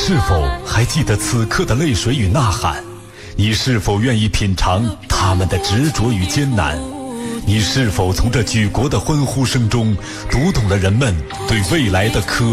是否还记得此刻的泪水与呐喊？你是否愿意品尝他们的执着与艰难？你是否从这举国的欢呼声中读懂了人们对未来的渴